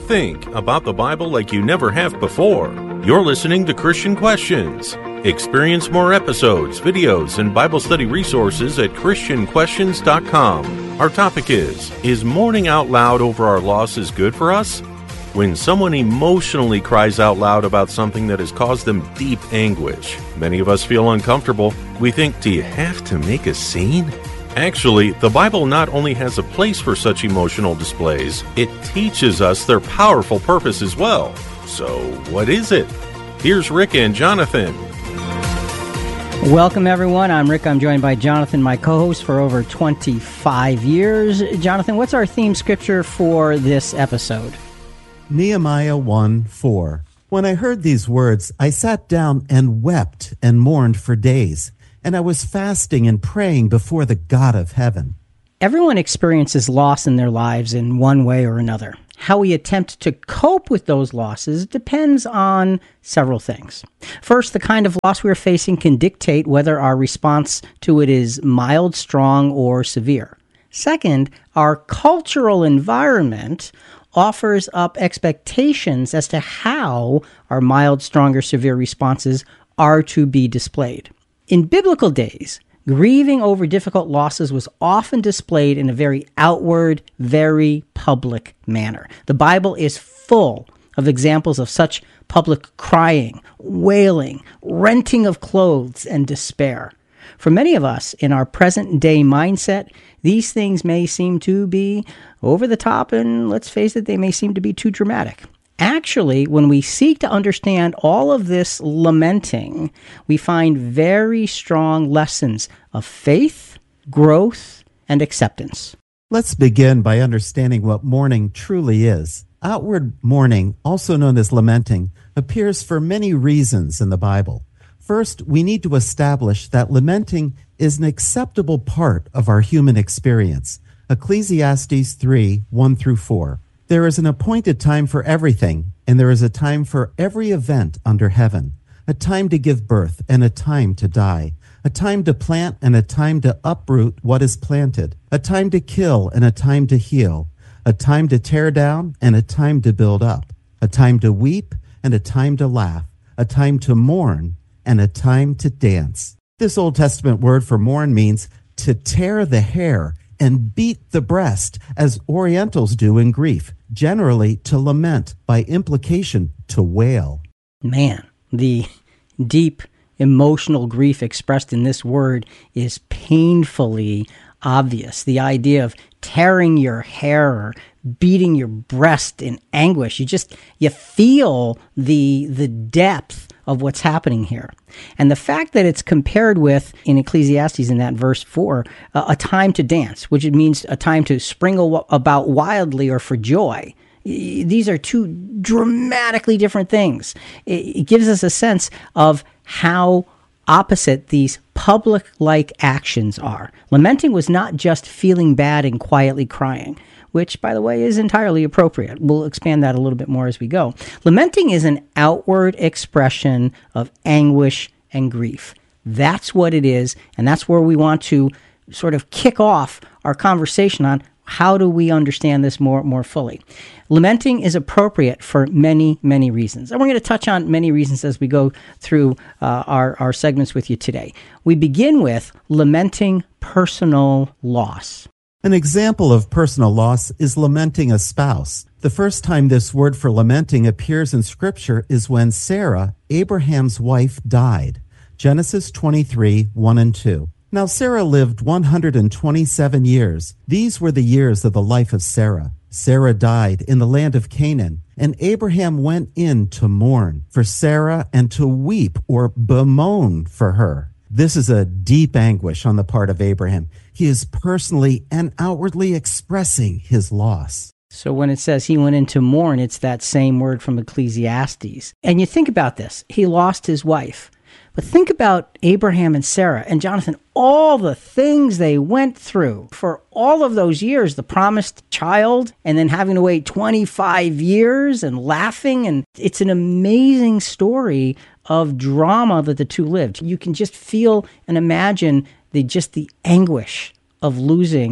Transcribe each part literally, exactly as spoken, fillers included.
Think about the Bible like you never have before. You're listening to Christian Questions. Experience more episodes, videos, and Bible study resources at Christian Questions dot com. Our topic is, is mourning out loud over our losses good for us? When someone emotionally cries out loud about something that has caused them deep anguish, many of us feel uncomfortable. We think, do you have to make a scene? Actually, the Bible not only has a place for such emotional displays, it teaches us their powerful purpose as well. So, what is it? Here's Rick and Jonathan. Welcome, everyone. I'm Rick. I'm joined by Jonathan, my co-host for over twenty-five years. Jonathan, what's our theme scripture for this episode? Nehemiah one four. When I heard these words, I sat down and wept and mourned for days, and I was fasting and praying before the God of heaven. Everyone experiences loss in their lives in one way or another. How we attempt to cope with those losses depends on several things. First, the kind of loss we're facing can dictate whether our response to it is mild, strong, or severe. Second, our cultural environment offers up expectations as to how our mild, strong, or severe responses are to be displayed. In biblical days, grieving over difficult losses was often displayed in a very outward, very public manner. The Bible is full of examples of such public crying, wailing, renting of clothes, and despair. For many of us, in our present-day mindset, these things may seem to be over the top, and let's face it, they may seem to be too dramatic. Actually, when we seek to understand all of this lamenting, we find very strong lessons of faith, growth, and acceptance. Let's begin by understanding what mourning truly is. Outward mourning, also known as lamenting, appears for many reasons in the Bible. First, we need to establish that lamenting is an acceptable part of our human experience. Ecclesiastes three, one through four. There is an appointed time for everything, and there is a time for every event under heaven, a time to give birth and a time to die, a time to plant and a time to uproot what is planted, a time to kill and a time to heal, a time to tear down and a time to build up, a time to weep and a time to laugh, a time to mourn and a time to dance. This Old Testament word for mourn means to tear the hair and beat the breast, as Orientals do in grief, generally to lament, by implication to wail. Man, the deep emotional grief expressed in this word is painfully obvious. The idea of tearing your hair or beating your breast in anguish. You just, you feel the the depth of what's happening here. And the fact that it's compared with, in Ecclesiastes in that verse four, uh, a time to dance, which it means a time to spring about wildly or for joy. These are two dramatically different things. It gives us a sense of how opposite these public-like actions are. Lamenting was not just feeling bad and quietly crying, which, by the way, is entirely appropriate. We'll expand that a little bit more as we go. Lamenting is an outward expression of anguish and grief. That's what it is, and that's where we want to sort of kick off our conversation on how do we understand this more, more fully. Lamenting is appropriate for many, many reasons. And we're going to touch on many reasons as we go through uh, our, our segments with you today. We begin with lamenting personal loss. An example of personal loss is lamenting a spouse. The first time this word for lamenting appears in Scripture is when Sarah, Abraham's wife, died. Genesis twenty-three, one and two. Now Sarah lived one hundred twenty-seven years. These were the years of the life of Sarah. Sarah died in the land of Canaan, and Abraham went in to mourn for Sarah and to weep or bemoan for her. This is a deep anguish on the part of Abraham. He is personally and outwardly expressing his loss. So when it says he went in to mourn, it's that same word from Ecclesiastes. And you think about this. He lost his wife. But think about Abraham and Sarah and Jonathan, all the things they went through for all of those years, the promised child, and then having to wait twenty-five years and laughing. And it's an amazing story of drama that the two lived. You can just feel and imagine the just the anguish of losing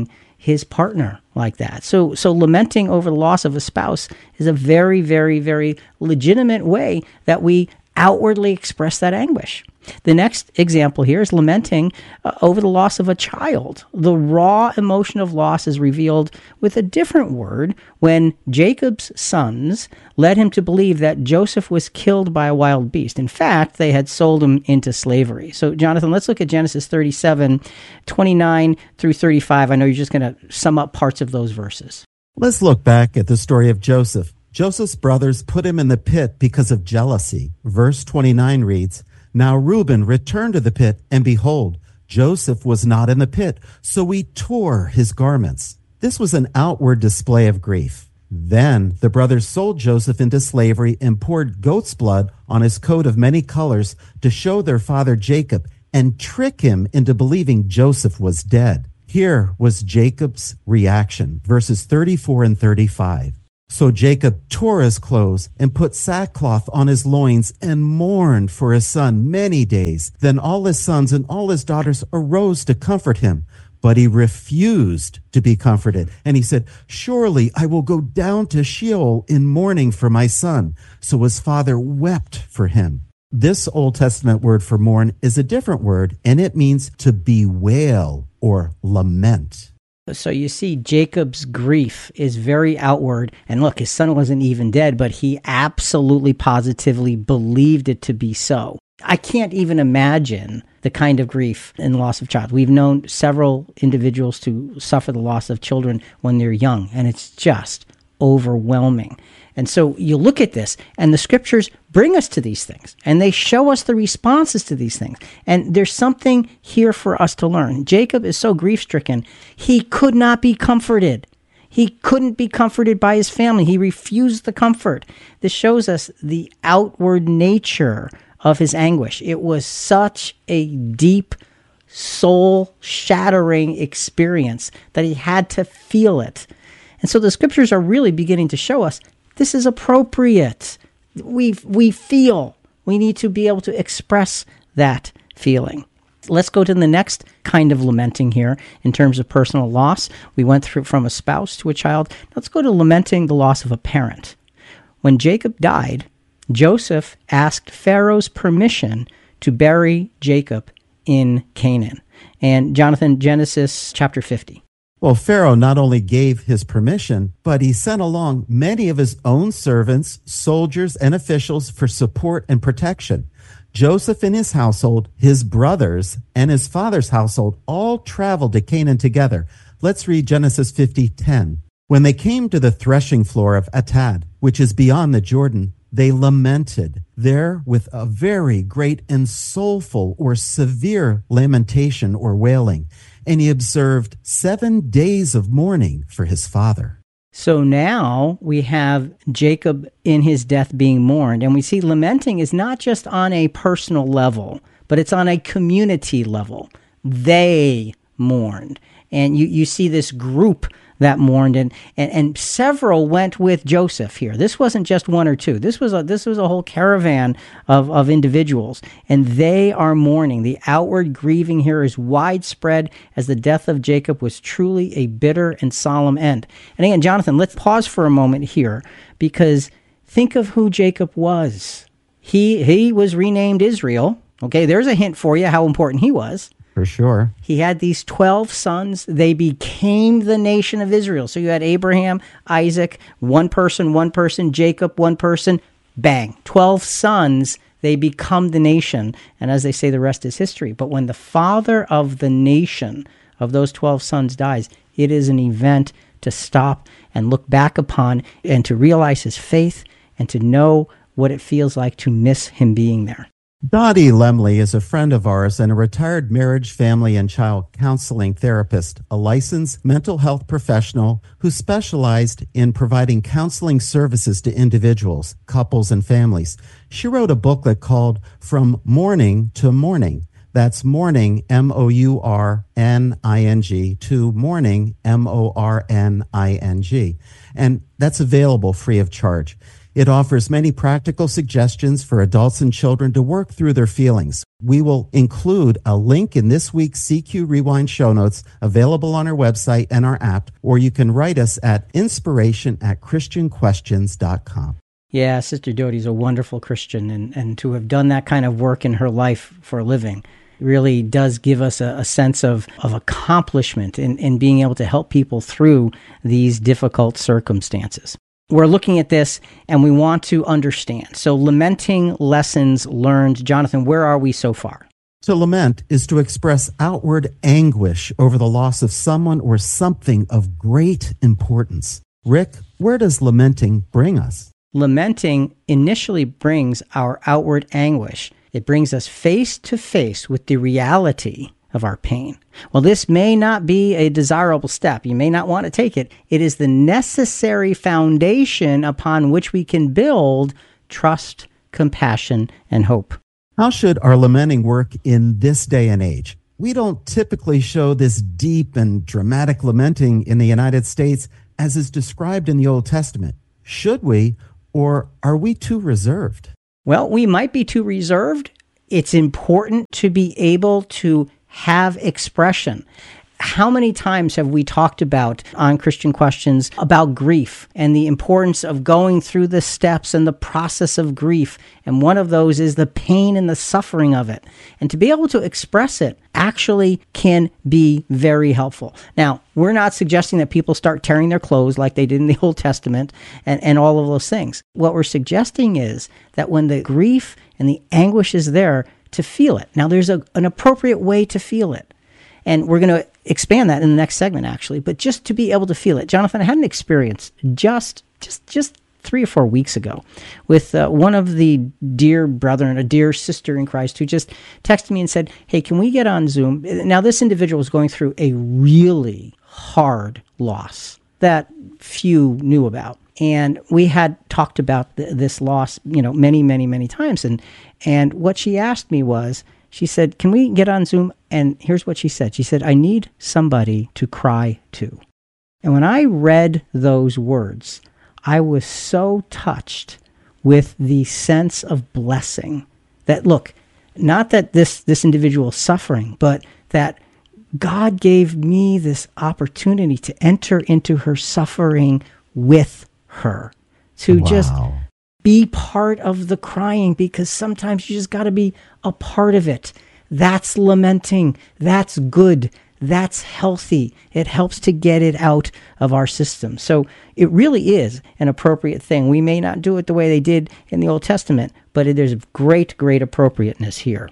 his partner like that. So so lamenting over the loss of a spouse is a very, very, very legitimate way that we outwardly express that anguish. The next example here is lamenting uh, over the loss of a child. The raw emotion of loss is revealed with a different word when Jacob's sons led him to believe that Joseph was killed by a wild beast. In fact, they had sold him into slavery. So, Jonathan, let's look at Genesis thirty-seven, twenty-nine through thirty-five. I know you're just going to sum up parts of those verses. Let's look back at the story of Joseph. Joseph's brothers put him in the pit because of jealousy. Verse twenty-nine reads, "Now Reuben returned to the pit, and behold, Joseph was not in the pit, so he tore his garments." This was an outward display of grief. Then the brothers sold Joseph into slavery and poured goat's blood on his coat of many colors to show their father Jacob and trick him into believing Joseph was dead. Here was Jacob's reaction, verses thirty-four and thirty-five. "So Jacob tore his clothes and put sackcloth on his loins and mourned for his son many days. Then all his sons and all his daughters arose to comfort him, but he refused to be comforted. And he said, 'Surely I will go down to Sheol in mourning for my son.' So his father wept for him." This Old Testament word for mourn is a different word, and it means to bewail or lament. So you see, Jacob's grief is very outward. And look, his son wasn't even dead, but he absolutely positively believed it to be so. I can't even imagine the kind of grief and loss of child. We've known several individuals to suffer the loss of children when they're young, and it's just overwhelming. And so you look at this, and the scriptures bring us to these things, and they show us the responses to these things. And there's something here for us to learn. Jacob is so grief-stricken, he could not be comforted. He couldn't be comforted by his family. He refused the comfort. This shows us the outward nature of his anguish. It was such a deep, soul-shattering experience that he had to feel it. And so the scriptures are really beginning to show us this is appropriate. We we feel. We need to be able to express that feeling. Let's go to the next kind of lamenting here in terms of personal loss. We went through from a spouse to a child. Let's go to lamenting the loss of a parent. When Jacob died, Joseph asked Pharaoh's permission to bury Jacob in Canaan. And Jonathan, Genesis chapter fifty. Well, Pharaoh not only gave his permission, but he sent along many of his own servants, soldiers, and officials for support and protection. Joseph and his household, his brothers, and his father's household all traveled to Canaan together. Let's read Genesis fifty ten. "When they came to the threshing floor of Atad, which is beyond the Jordan, they lamented there with a very great and soulful or severe lamentation or wailing. And he observed seven days of mourning for his father." So now we have Jacob in his death being mourned. And we see lamenting is not just on a personal level, but it's on a community level. They mourned. And you, you see this group that mourned, and, and and several went with Joseph here. This wasn't just one or two. This was a this was a whole caravan of, of individuals, and they are mourning. The outward grieving here is widespread, as the death of Jacob was truly a bitter and solemn end. And again, Jonathan, let's pause for a moment here, because think of who Jacob was. He he was renamed Israel. Okay, there's a hint for you how important he was. For sure. He had these twelve sons. They became the nation of Israel. So you had Abraham, Isaac, one person, one person, Jacob, one person, bang. twelve sons, they become the nation. And as they say, the rest is history. But when the father of the nation of those twelve sons dies, it is an event to stop and look back upon and to realize his faith and to know what it feels like to miss him being there. Dottie Lemley is a friend of ours and a retired marriage, family, and child counseling therapist, a licensed mental health professional who specialized in providing counseling services to individuals, couples, and families. She wrote a booklet called From Mourning to Mourning. That's morning, M O U R N I N G, to morning, M O R N I N G. And that's available free of charge. It offers many practical suggestions for adults and children to work through their feelings. We will include a link in this week's C Q Rewind show notes available on our website and our app, or you can write us at inspiration at christian questions dot com. Yeah, Sister Doty's a wonderful Christian, and, and to have done that kind of work in her life for a living really does give us a, a sense of, of accomplishment in, in being able to help people through these difficult circumstances. We're looking at this and we want to understand. So lamenting lessons learned. Jonathan, where are we so far? To lament is to express outward anguish over the loss of someone or something of great importance. Rick, where does lamenting bring us? Lamenting initially brings our outward anguish. It brings us face to face with the reality of our pain. Well, this may not be a desirable step. You may not want to take it. It is the necessary foundation upon which we can build trust, compassion, and hope. How should our lamenting work in this day and age? We don't typically show this deep and dramatic lamenting in the United States as is described in the Old Testament. Should we, or are we too reserved? Well, we might be too reserved. It's important to be able to have expression. How many times have we talked about on Christian Questions about grief and the importance of going through the steps and the process of grief? And one of those is the pain and the suffering of it. And to be able to express it actually can be very helpful. Now, we're not suggesting that people start tearing their clothes like they did in the Old Testament and, and all of those things. What we're suggesting is that when the grief and the anguish is there, to feel it. Now, there's a, an appropriate way to feel it. And we're going to expand that in the next segment, actually. But just to be able to feel it. Jonathan, I had an experience just just just three or four weeks ago with uh, one of the dear brethren, a dear sister in Christ, who just texted me and said, hey, can we get on Zoom? Now, this individual was going through a really hard loss that few knew about. And we had talked about th- this loss, you know, many, many, many times. And and what she asked me was, she said, can we get on Zoom? And here's what she said. She said, I need somebody to cry to. And when I read those words, I was so touched with the sense of blessing that, look, not that this, this individual is suffering, but that God gave me this opportunity to enter into her suffering with her, to Wow. just be part of the crying, because sometimes you just got to be a part of it. That's lamenting. That's good. That's healthy. It helps to get it out of our system. So it really is an appropriate thing. We may not do it the way they did in the Old Testament, but it, there's great, great appropriateness here.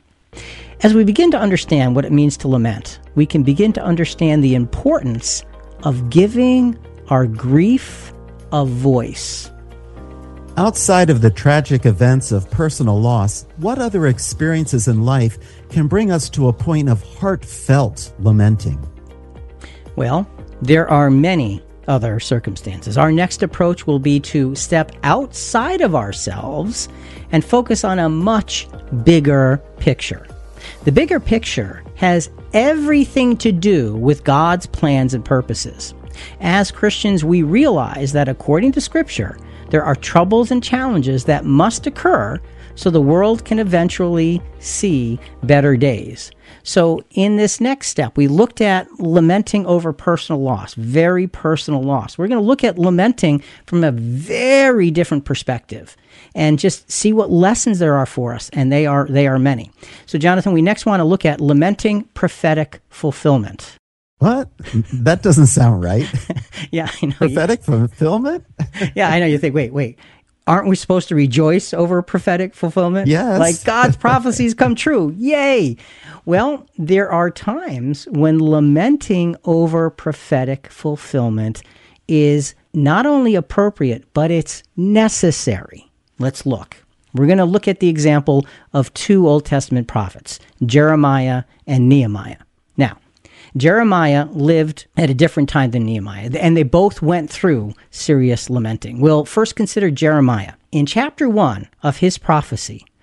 As we begin to understand what it means to lament, we can begin to understand the importance of giving our grief a voice. Outside of the tragic events of personal loss, what other experiences in life can bring us to a point of heartfelt lamenting? Well, there are many other circumstances. Our next approach will be to step outside of ourselves and focus on a much bigger picture. The bigger picture has everything to do with God's plans and purposes. As Christians, we realize that according to Scripture, there are troubles and challenges that must occur so the world can eventually see better days. So in this next step, we looked at lamenting over personal loss, very personal loss. We're going to look at lamenting from a very different perspective and just see what lessons there are for us, and they are they are many. So Jonathan, we next want to look at lamenting prophetic fulfillment. What? That doesn't sound right. Yeah, I know. Prophetic fulfillment? Yeah, I know. You think, wait, wait. Aren't we supposed to rejoice over prophetic fulfillment? Yes. Like God's prophecies come true. Yay. Well, there are times when lamenting over prophetic fulfillment is not only appropriate, but it's necessary. Let's look. We're going to look at the example of two Old Testament prophets, Jeremiah and Nehemiah. Now, Jeremiah lived at a different time than Nehemiah, and they both went through serious lamenting. We'll first consider Jeremiah. In chapter one of his prophecy,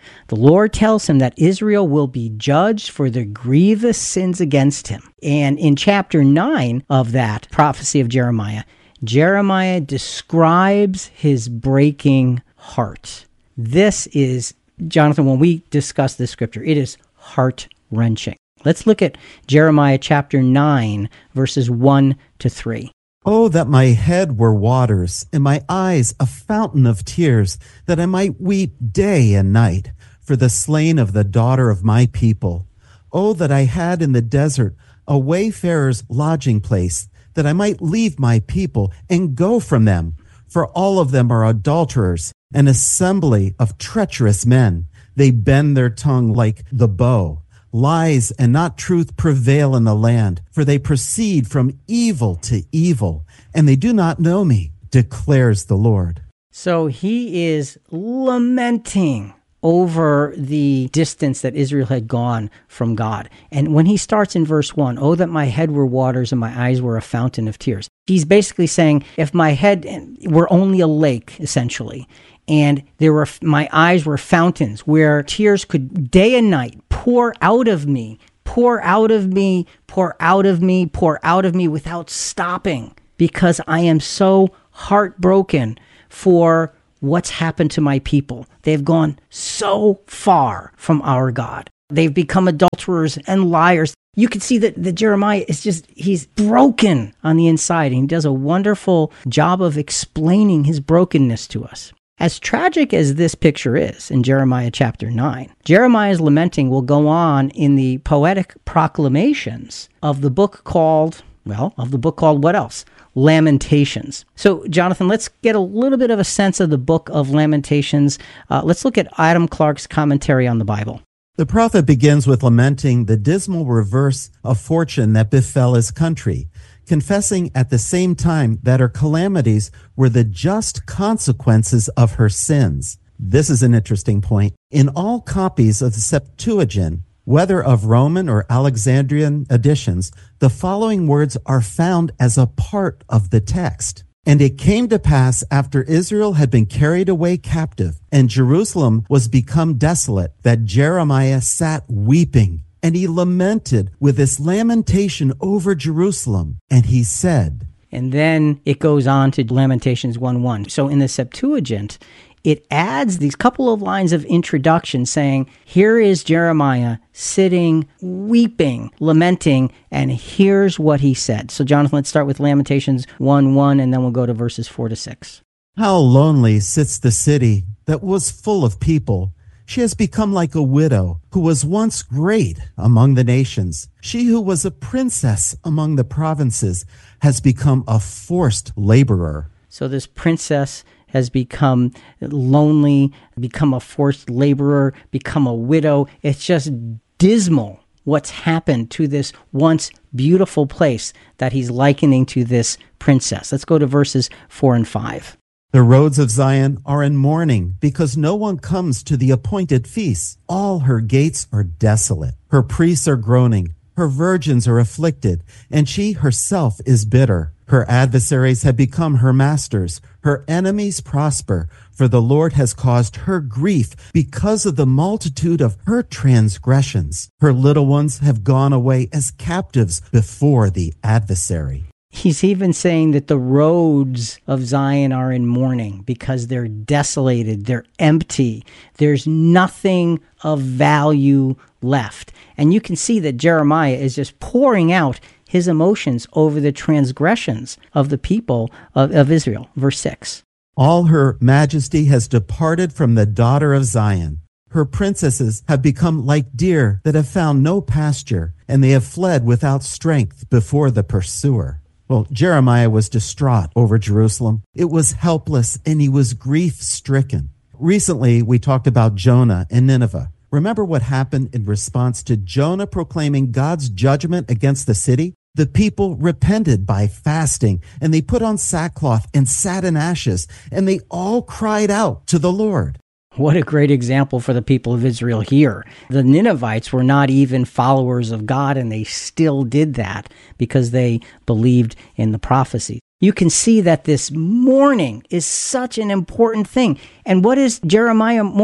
The Lord tells him that Israel will be judged for their grievous sins against him. And in chapter nine of that prophecy of Jeremiah, Jeremiah describes his breaking heart. This is, Jonathan, when we discuss this scripture, it is heart-wrenching. Let's look at Jeremiah chapter nine, verses one to three. Oh, that my head were waters, and my eyes a fountain of tears, that I might weep day and night for the slain of the daughter of my people. Oh, that I had in the desert a wayfarer's lodging place, that I might leave my people and go from them. For all of them are adulterers, an assembly of treacherous men. They bend their tongue like the bow. Lies and not truth prevail in the land, for they proceed from evil to evil, and they do not know me, declares the Lord. So he is lamenting over the distance that Israel had gone from God. And when he starts in verse one, oh, that my head were waters and my eyes were a fountain of tears. He's basically saying, if my head were only a lake, essentially, and there were my eyes were fountains where tears could day and night pour out of me, pour out of me, pour out of me, pour out of me without stopping, because I am so heartbroken for what's happened to my people. They've gone so far from our God. They've become adulterers and liars. You can see that, that Jeremiah is just, he's broken on the inside. And he does a wonderful job of explaining his brokenness to us. As tragic as this picture is in Jeremiah chapter nine, Jeremiah's lamenting will go on in the poetic proclamations of the book called, well, of the book called what else? Lamentations. So, Jonathan, let's get a little bit of a sense of the book of Lamentations. Uh, let's look at Adam Clarke's commentary on the Bible. The prophet begins with lamenting the dismal reverse of fortune that befell his country, confessing at the same time that her calamities were the just consequences of her sins. This is an interesting point. In all copies of the Septuagint, whether of Roman or Alexandrian editions, the following words are found as a part of the text. And it came to pass after Israel had been carried away captive, and Jerusalem was become desolate, that Jeremiah sat weeping, and he lamented with this lamentation over Jerusalem. And he said, and then it goes on to Lamentations one one. So in the Septuagint, it adds these couple of lines of introduction saying, here is Jeremiah sitting, weeping, lamenting, and here's what he said. So Jonathan, let's start with Lamentations one one, and then we'll go to verses four to six. How lonely sits the city that was full of people. She has become like a widow who was once great among the nations. She who was a princess among the provinces has become a forced laborer. So this princess has become lonely, become a forced laborer, become a widow. It's just dismal what's happened to this once beautiful place that he's likening to this princess. Let's go to verses four and five. The roads of Zion are in mourning, because no one comes to the appointed feasts. All her gates are desolate. Her priests are groaning. Her virgins are afflicted, and she herself is bitter. Her adversaries have become her masters. Her enemies prosper, for the Lord has caused her grief because of the multitude of her transgressions. Her little ones have gone away as captives before the adversary. He's even saying that the roads of Zion are in mourning because they're desolated, they're empty. There's nothing of value left. And you can see that Jeremiah is just pouring out his emotions over the transgressions of the people of, of Israel. Verse six. All her majesty has departed from the daughter of Zion. Her princesses have become like deer that have found no pasture, and they have fled without strength before the pursuer. Well, Jeremiah was distraught over Jerusalem. It was helpless, and he was grief-stricken. Recently, we talked about Jonah and Nineveh. Remember what happened in response to Jonah proclaiming God's judgment against the city? The people repented by fasting, and they put on sackcloth and sat in ashes, and they all cried out to the Lord. What a great example for the people of Israel here. The Ninevites were not even followers of God, and they still did that because they believed in the prophecy. You can see that this mourning is such an important thing. And what is Jeremiah mourning?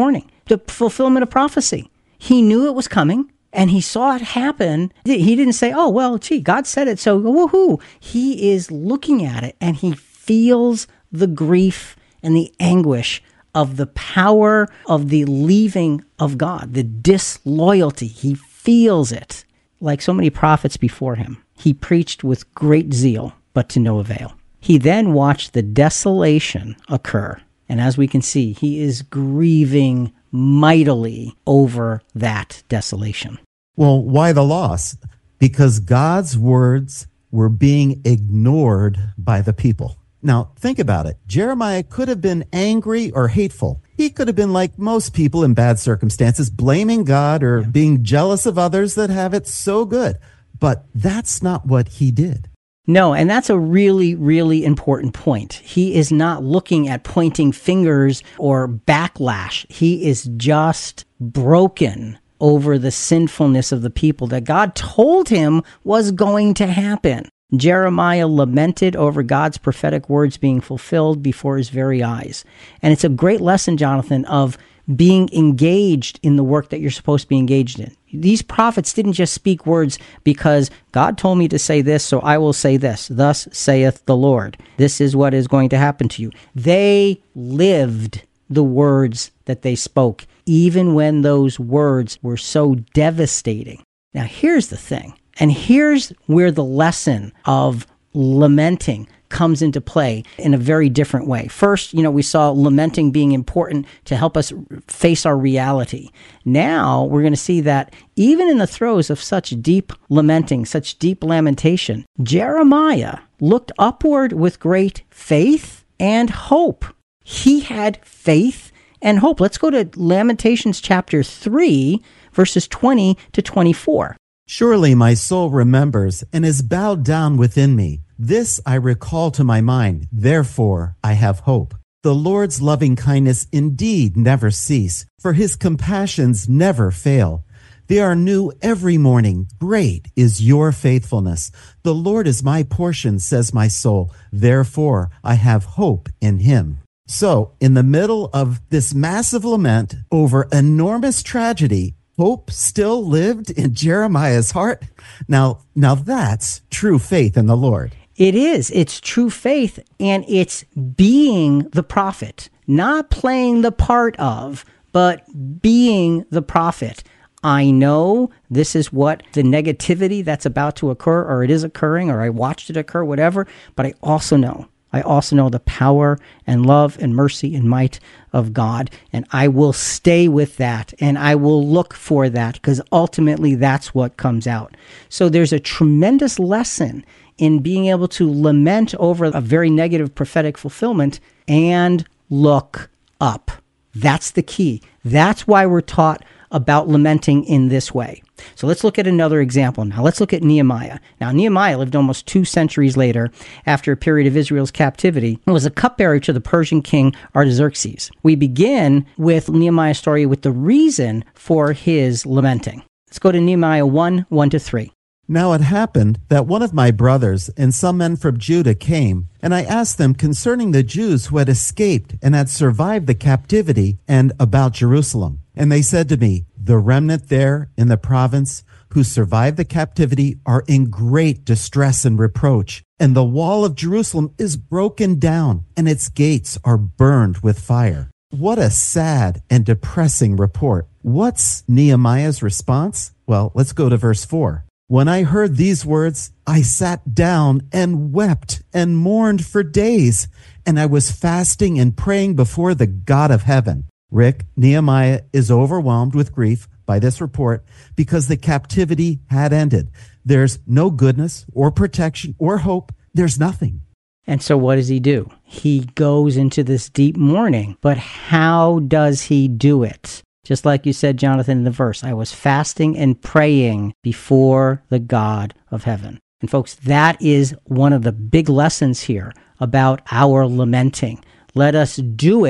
the fulfillment of prophecy. He knew it was coming, and he saw it happen. He didn't say, oh, well, gee, God said it, so woohoo. He is looking at it, and he feels the grief and the anguish of the power of the leaving of God, the disloyalty. He feels it. Like so many prophets before him, he preached with great zeal, but to no avail. He then watched the desolation occur. And as we can see, he is grieving mightily over that desolation. Well, why the loss? Because God's words were being ignored by the people. Now, think about it. Jeremiah could have been angry or hateful. He could have been like most people in bad circumstances, blaming God or yeah. being jealous of others that have it so good. But that's not what he did. No, and that's a really, really important point. He is not looking at pointing fingers or backlash. He is just broken over the sinfulness of the people that God told him was going to happen. Jeremiah lamented over God's prophetic words being fulfilled before his very eyes. And it's a great lesson, Jonathan, of being engaged in the work that you're supposed to be engaged in. These prophets didn't just speak words because God told me to say this, so I will say this. Thus saith the Lord. This is what is going to happen to you. They lived the words that they spoke, even when those words were so devastating. Now, here's the thing. And here's where the lesson of lamenting comes into play in a very different way. First, you know, we saw lamenting being important to help us face our reality. Now we're going to see that even in the throes of such deep lamenting, such deep lamentation, Jeremiah looked upward with great faith and hope. He had faith and hope. Let's go to Lamentations chapter three, verses twenty to twenty-four. Surely my soul remembers and is bowed down within me. This I recall to my mind, therefore I have hope. The Lord's loving kindness indeed never cease, for his compassions never fail. They are new every morning. Great is your faithfulness. The Lord is my portion, says my soul. Therefore I have hope in him. So, in the middle of this massive lament over enormous tragedy, hope still lived in Jeremiah's heart. Now, now that's true faith in the Lord. It is. It's true faith, and it's being the prophet, not playing the part of, but being the prophet. I know this is what the negativity that's about to occur, or it is occurring, or I watched it occur, whatever, but I also know I also know the power and love and mercy and might of God, and I will stay with that, and I will look for that, because ultimately that's what comes out. So there's a tremendous lesson in being able to lament over a very negative prophetic fulfillment and look up. That's the key. That's why we're taught about lamenting in this way. So let's look at another example now. Let's look at Nehemiah. Now, Nehemiah lived almost two centuries later after a period of Israel's captivity and was a cupbearer to the Persian king Artaxerxes. We begin with Nehemiah's story with the reason for his lamenting. Let's go to Nehemiah one, one to three. Now it happened that one of my brothers and some men from Judah came, and I asked them concerning the Jews who had escaped and had survived the captivity and about Jerusalem. And they said to me, the remnant there in the province who survived the captivity are in great distress and reproach, and the wall of Jerusalem is broken down, and its gates are burned with fire. What a sad and depressing report. What's Nehemiah's response? Well, let's go to verse four. When I heard these words, I sat down and wept and mourned for days, and I was fasting and praying before the God of heaven. Rick, Nehemiah is overwhelmed with grief by this report because the captivity had ended. There's no goodness or protection or hope. There's nothing. And so what does he do? He goes into this deep mourning. But how does he do it? Just like you said, Jonathan, in the verse, I was fasting and praying before the God of heaven. And folks, that is one of the big lessons here about our lamenting. Let us do it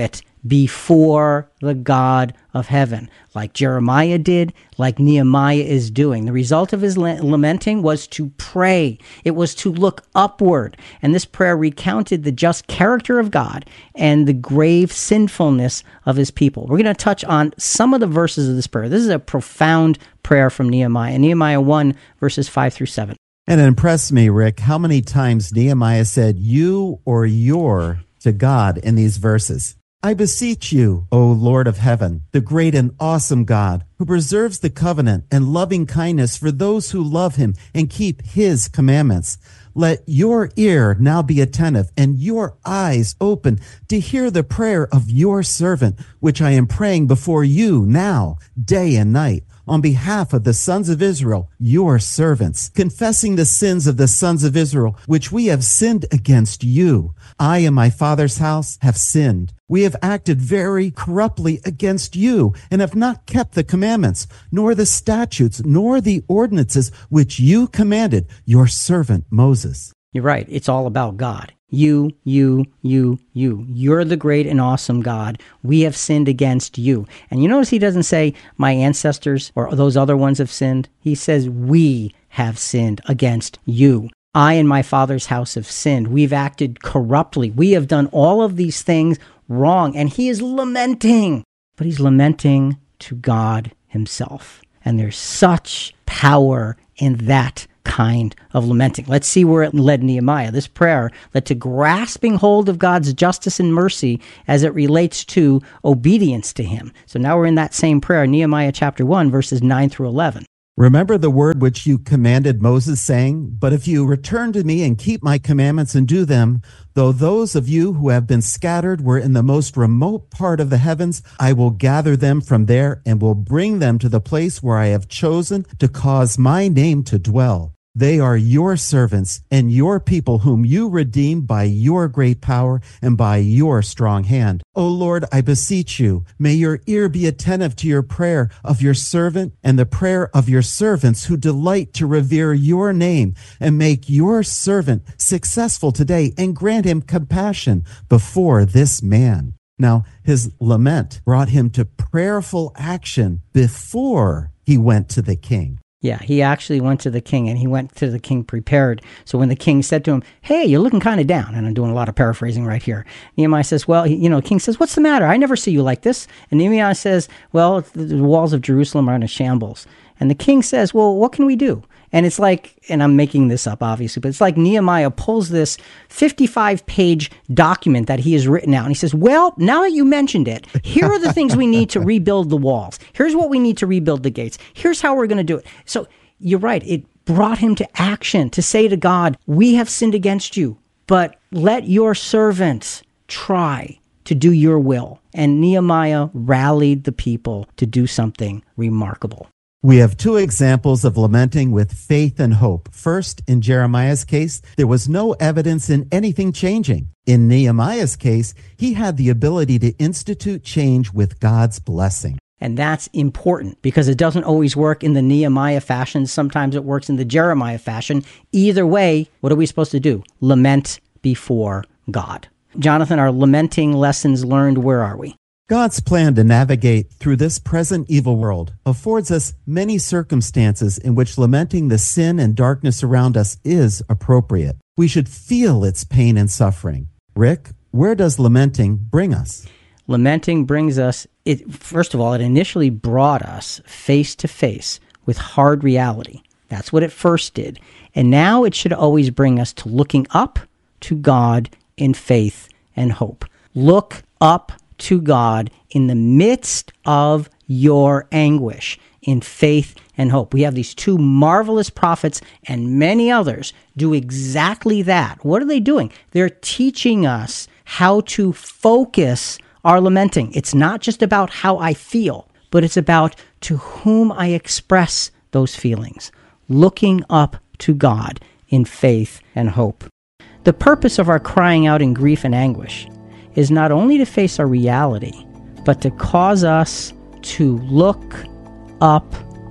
before the God of heaven, like Jeremiah did, like Nehemiah is doing. The result of his lamenting was to pray. It was to look upward. And this prayer recounted the just character of God and the grave sinfulness of his people. We're going to touch on some of the verses of this prayer. This is a profound prayer from Nehemiah. Nehemiah one, verses five through seven. And it impressed me, Rick, how many times Nehemiah said you or your to God in these verses. I beseech you, O Lord of heaven, the great and awesome God, who preserves the covenant and loving kindness for those who love him and keep his commandments. Let your ear now be attentive and your eyes open to hear the prayer of your servant, which I am praying before you now, day and night, on behalf of the sons of Israel, your servants, confessing the sins of the sons of Israel, which we have sinned against you. I and my father's house have sinned. We have acted very corruptly against you, and have not kept the commandments, nor the statutes, nor the ordinances which you commanded your servant Moses. You're right. It's all about God. You, you, you, you. You're the great and awesome God. We have sinned against you. And you notice he doesn't say, my ancestors or those other ones have sinned. He says, we have sinned against you. I and my father's house have sinned. We've acted corruptly. We have done all of these things wrong. And he is lamenting. But he's lamenting to God himself. And there's such power in that kind of lamenting. Let's see where it led Nehemiah. This prayer led to grasping hold of God's justice and mercy as it relates to obedience to him. So now we're in that same prayer, Nehemiah chapter one, verses nine through eleven. Remember the word which you commanded Moses, saying, but if you return to me and keep my commandments and do them, though those of you who have been scattered were in the most remote part of the heavens, I will gather them from there and will bring them to the place where I have chosen to cause my name to dwell. They are your servants and your people whom you redeemed by your great power and by your strong hand. O Lord, I beseech you, may your ear be attentive to your prayer of your servant and the prayer of your servants who delight to revere your name, and make your servant successful today and grant him compassion before this man. Now, his lament brought him to prayerful action before he went to the king. Yeah, he actually went to the king, and he went to the king prepared. So when the king said to him, hey, you're looking kind of down, and I'm doing a lot of paraphrasing right here, Nehemiah says, well, you know, the king says, what's the matter? I never see you like this. And Nehemiah says, well, the walls of Jerusalem are in a shambles. And the king says, well, what can we do? And it's like, and I'm making this up, obviously, but it's like Nehemiah pulls this fifty-five page document that he has written out. And he says, well, now that you mentioned it, here are the things we need to rebuild the walls. Here's what we need to rebuild the gates. Here's how we're going to do it. So you're right. It brought him to action, to say to God, we have sinned against you, but let your servants try to do your will. And Nehemiah rallied the people to do something remarkable. We have two examples of lamenting with faith and hope. First, in Jeremiah's case, there was no evidence in anything changing. In Nehemiah's case, he had the ability to institute change with God's blessing. And that's important because it doesn't always work in the Nehemiah fashion. Sometimes it works in the Jeremiah fashion. Either way, what are we supposed to do? Lament before God. Jonathan, our lamenting lessons learned, where are we? God's plan to navigate through this present evil world affords us many circumstances in which lamenting the sin and darkness around us is appropriate. We should feel its pain and suffering. Rick, where does lamenting bring us? Lamenting brings us, it, first of all, it initially brought us face to face with hard reality. That's what it first did. And now it should always bring us to looking up to God in faith and hope. Look up to God in the midst of your anguish, in faith and hope. We have these two marvelous prophets and many others do exactly that. What are they doing? They're teaching us how to focus our lamenting. It's not just about how I feel, but it's about to whom I express those feelings, looking up to God in faith and hope. The purpose of our crying out in grief and anguish is not only to face our reality, but to cause us to look up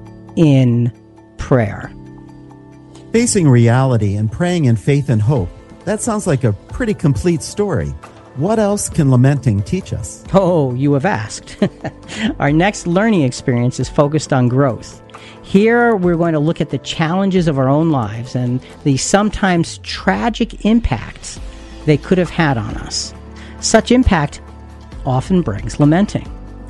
in prayer. Facing reality and praying in faith and hope, that sounds like a pretty complete story. What else can lamenting teach us? Oh, you have asked. Our next learning experience is focused on growth. Here, we're going to look at the challenges of our own lives and the sometimes tragic impacts they could have had on us. Such impact often brings lamenting.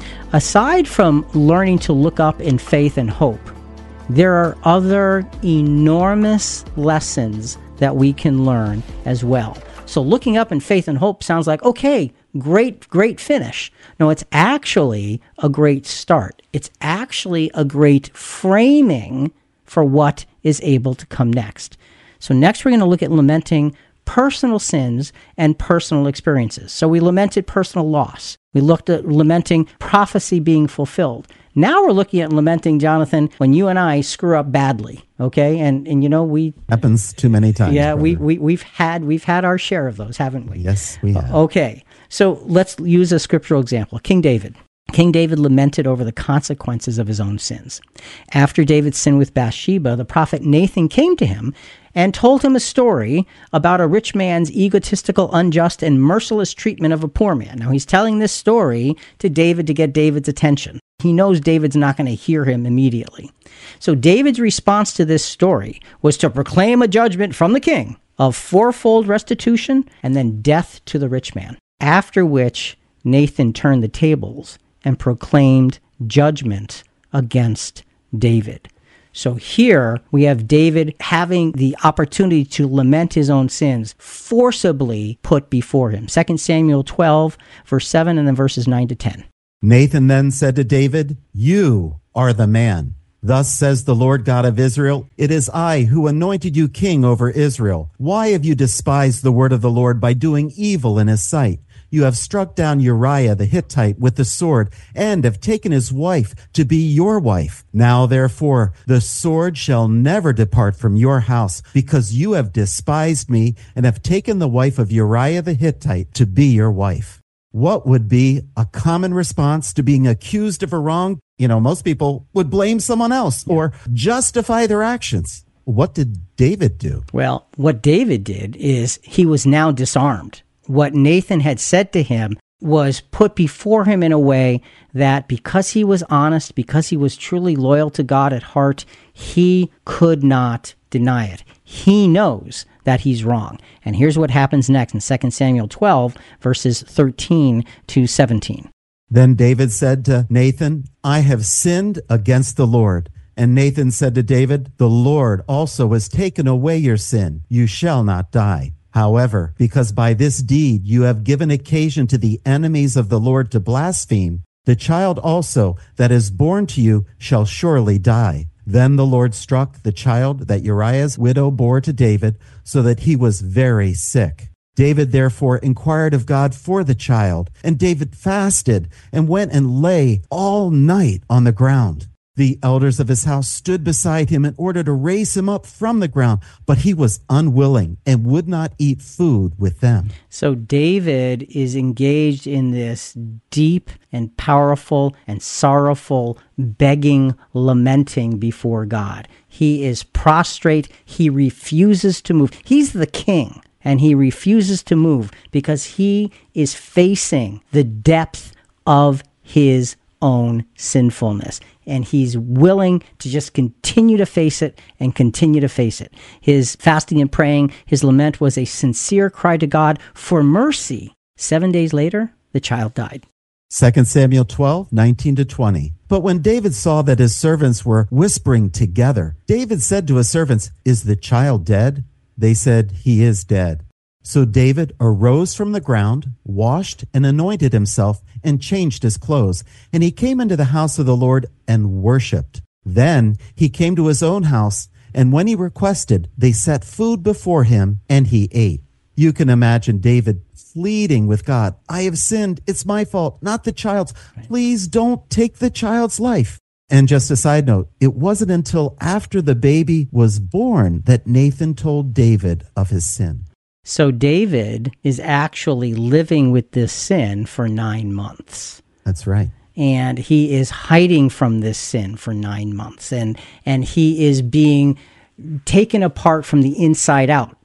Aside from learning to look up in faith and hope, there are other enormous lessons that we can learn as well. So looking up in faith and hope sounds like, okay, great, great finish. No, it's actually a great start. It's actually a great framing for what is able to come next. So next we're going to look at lamenting personal sins and personal experiences. So we lamented personal loss. We looked at lamenting prophecy being fulfilled. Now we're looking at lamenting, Jonathan, when you and I screw up badly, okay? And and you know, we happens too many times. Yeah, brother. we, we we've had we've had our share of those, haven't we? Yes, we have. Okay. So let's use a scriptural example. King David. King David lamented over the consequences of his own sins. After David sinned with Bathsheba, the prophet Nathan came to him and told him a story about a rich man's egotistical, unjust, and merciless treatment of a poor man. Now, he's telling this story to David to get David's attention. He knows David's not going to hear him immediately. So David's response to this story was to proclaim a judgment from the king of fourfold restitution and then death to the rich man. After which, Nathan turned the tables and proclaimed judgment against David. So here we have David having the opportunity to lament his own sins forcibly put before him. Second Samuel twelve, verse seven, and then verses nine to ten. Nathan then said to David, "You are the man. Thus says the Lord God of Israel, it is I who anointed you king over Israel. Why have you despised the word of the Lord by doing evil in his sight? You have struck down Uriah the Hittite with the sword, and have taken his wife to be your wife. Now, therefore, the sword shall never depart from your house, because you have despised me, and have taken the wife of Uriah the Hittite to be your wife." What would be a common response to being accused of a wrong? You know, most people would blame someone else or justify their actions. What did David do? Well, what David did is he was now disarmed. What Nathan had said to him was put before him in a way that because he was honest, because he was truly loyal to God at heart, he could not deny it. He knows that he's wrong. And here's what happens next in Second Samuel twelve, verses thirteen to seventeen. Then David said to Nathan, "I have sinned against the Lord." And Nathan said to David, "The Lord also has taken away your sin. You shall not die. However, because by this deed you have given occasion to the enemies of the Lord to blaspheme, the child also that is born to you shall surely die." Then the Lord struck the child that Uriah's widow bore to David, so that he was very sick. David therefore inquired of God for the child, and David fasted and went and lay all night on the ground. The elders of his house stood beside him in order to raise him up from the ground, but he was unwilling and would not eat food with them. So David is engaged in this deep and powerful and sorrowful begging, lamenting before God. He is prostrate. He refuses to move. He's the king, and he refuses to move because he is facing the depth of his own sinfulness. And he's willing to just continue to face it and continue to face it. His fasting and praying, his lament was a sincere cry to God for mercy. Seven days later, the child died. Second Samuel twelve, nineteen to twenty. But when David saw that his servants were whispering together, David said to his servants, "Is the child dead?" They said, "He is dead." So David arose from the ground, washed and anointed himself, and changed his clothes. And he came into the house of the Lord and worshipped. Then he came to his own house, and when he requested, they set food before him, and he ate. You can imagine David pleading with God, "I have sinned. It's my fault, not the child's. Please don't take the child's life." And just a side note, it wasn't until after the baby was born that Nathan told David of his sin. So David is actually living with this sin for nine months. That's right. And he is hiding from this sin for nine months. And, and he is being taken apart from the inside out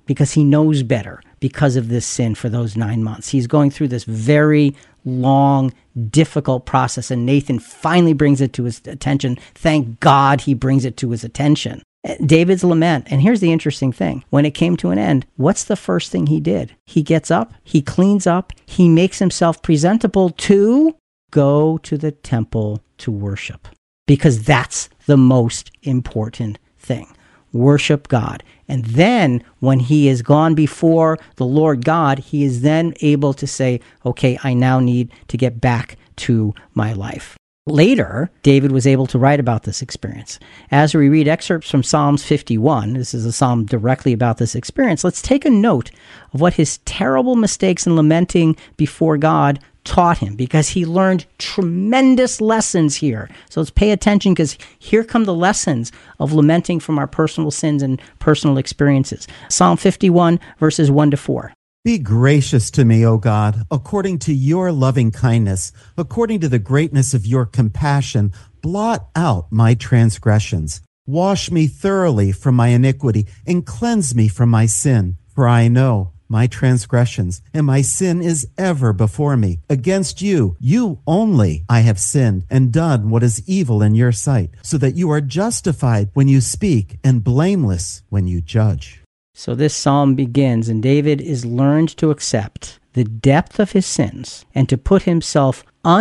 because he knows better because of this sin for those nine months. He's going through this very long, difficult process, and Nathan finally brings it to his attention. Thank God he brings it to his attention. David's lament, and here's the interesting thing. When it came to an end, what's the first thing he did? He gets up, he cleans up, he makes himself presentable to go to the temple to worship, because that's the most important thing. Worship God. And then when he is gone before the Lord God, he is then able to say, okay, I now need to get back to my life. Later, David was able to write about this experience. As we read excerpts from Psalms fifty-one, this is a psalm directly about this experience, let's take a note of what his terrible mistakes in lamenting before God taught him, because he learned tremendous lessons here. So let's pay attention, because here come the lessons of lamenting from our personal sins and personal experiences. Psalm fifty-one, verses one to four. Be gracious to me, O God, according to your loving kindness, according to the greatness of your compassion, blot out my transgressions. Wash me thoroughly from my iniquity and cleanse me from my sin. For I know my transgressions, and my sin is ever before me. Against you, you only, I have sinned and done what is evil in your sight, so that you are justified when you speak and blameless when you judge. So this psalm begins, and David is learned to accept the depth of his sins and to put himself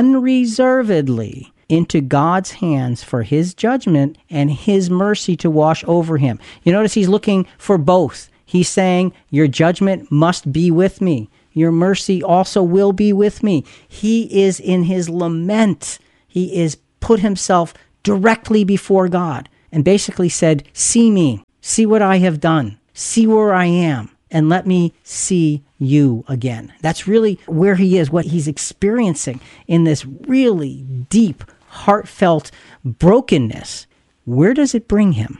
unreservedly into God's hands for his judgment and his mercy to wash over him. You notice he's looking for both. He's saying, your judgment must be with me. Your mercy also will be with me. He is in his lament. He is put himself directly before God and basically said, see me, see what I have done, see where I am, and let me see you again. That's really where he is, what he's experiencing in this really deep, heartfelt brokenness. Where does it bring him?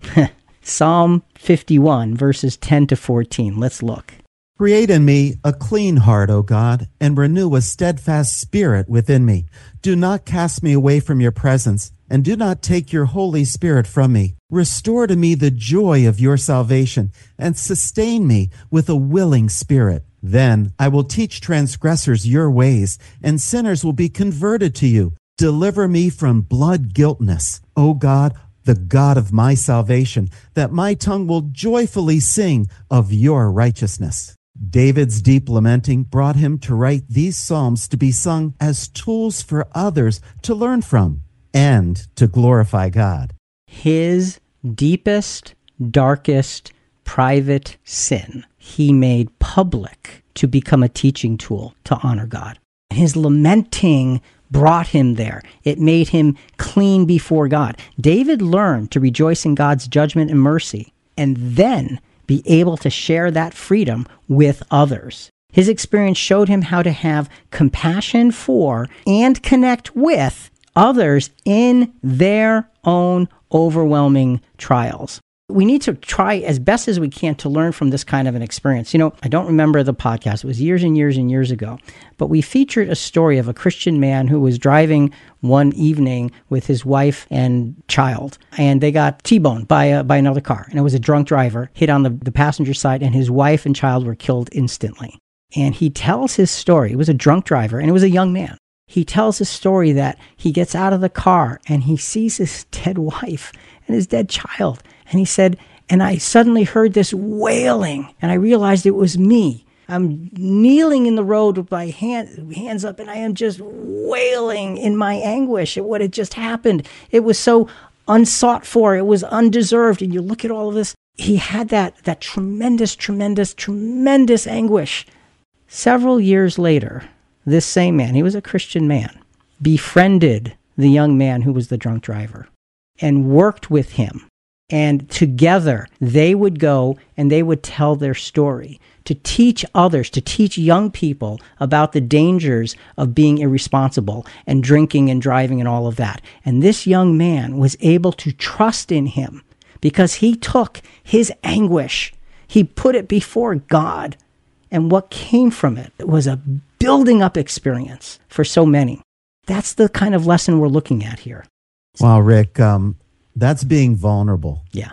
Psalm fifty-one, verses ten to fourteen. Let's look. Create in me a clean heart, O God, and renew a steadfast spirit within me. Do not cast me away from your presence, and do not take your Holy Spirit from me. Restore to me the joy of your salvation, and sustain me with a willing spirit. Then I will teach transgressors your ways, and sinners will be converted to you. Deliver me from blood guiltness, O God, the God of my salvation, that my tongue will joyfully sing of your righteousness. David's deep lamenting brought him to write these psalms to be sung as tools for others to learn from and to glorify God. His deepest, darkest, private sin he made public to become a teaching tool to honor God. His lamenting brought him there. It made him clean before God. David learned to rejoice in God's judgment and mercy, and then be able to share that freedom with others. His experience showed him how to have compassion for and connect with others in their own overwhelming trials. We need to try as best as we can to learn from this kind of an experience. You know, I don't remember the podcast. It was years and years and years ago. But we featured a story of a Christian man who was driving one evening with his wife and child. And they got T-boned by, a, by another car. And it was a drunk driver, hit on the, the passenger side, and his wife and child were killed instantly. And he tells his story. It was a drunk driver, and it was a young man. He tells his story that he gets out of the car, and he sees his dead wife and his dead child. And he said, and I suddenly heard this wailing, and I realized it was me. I'm kneeling in the road with my hand, hands up, and I am just wailing in my anguish at what had just happened. It was so unsought for. It was undeserved. And you look at all of this. He had that, that tremendous, tremendous, tremendous anguish. Several years later, this same man, he was a Christian man, befriended the young man who was the drunk driver and worked with him. And together, they would go and they would tell their story to teach others, to teach young people about the dangers of being irresponsible and drinking and driving and all of that. And this young man was able to trust in him because he took his anguish, he put it before God, and what came from it was a building up experience for so many. That's the kind of lesson we're looking at here. Wow, Rick, um, that's being vulnerable. Yeah.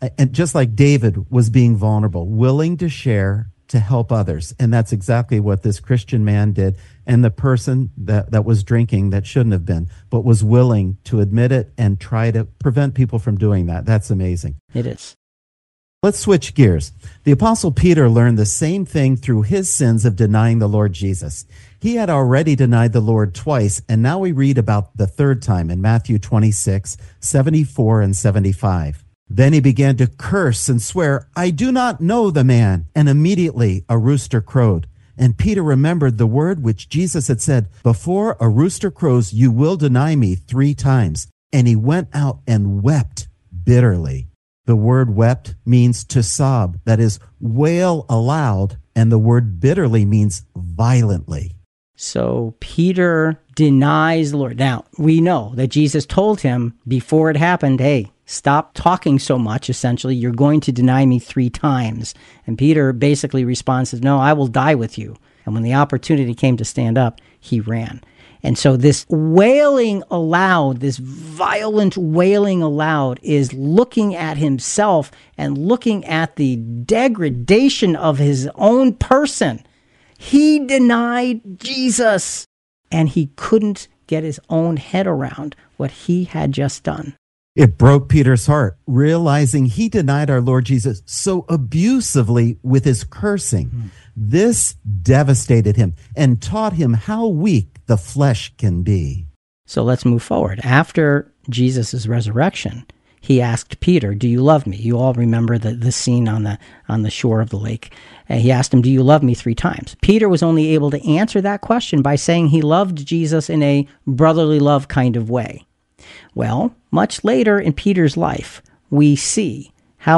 And just like David was being vulnerable, willing to share, to help others. And that's exactly what this Christian man did. And the person that, that was drinking that shouldn't have been, but was willing to admit it and try to prevent people from doing that. That's amazing. It is. Let's switch gears. The Apostle Peter learned the same thing through his sins of denying the Lord Jesus. He had already denied the Lord twice, and now we read about the third time in Matthew twenty-six, seventy-four and seventy-five. Then he began to curse and swear, "I do not know the man." And immediately a rooster crowed. And Peter remembered the word which Jesus had said, "Before a rooster crows, you will deny me three times." And he went out and wept bitterly. The word wept means to sob, that is, wail aloud, and the word bitterly means violently. So Peter denies the Lord. Now, we know that Jesus told him before it happened, hey, stop talking so much, essentially. You're going to deny me three times. And Peter basically responds, no, I will die with you. And when the opportunity came to stand up, he ran. And so this wailing aloud, this violent wailing aloud, is looking at himself and looking at the degradation of his own person. He denied Jesus, and he couldn't get his own head around what he had just done. It broke Peter's heart, realizing he denied our Lord Jesus so abusively with his cursing. Mm. This devastated him and taught him how weak the flesh can be. So let's move forward. After Jesus' resurrection, he asked Peter, "Do you love me?" You all remember the, the scene on the on the shore of the lake. And he asked him, "Do you love me?" three times. Peter was only able to answer that question by saying he loved Jesus in a brotherly love kind of way. Well, much later in Peter's life, we see